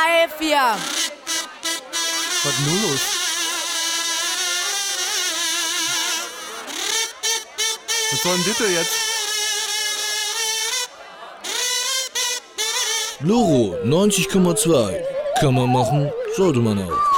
3, 4. Was ist nun los? Was soll denn bitte jetzt? Loro 90,2. Kann man machen, sollte man auch.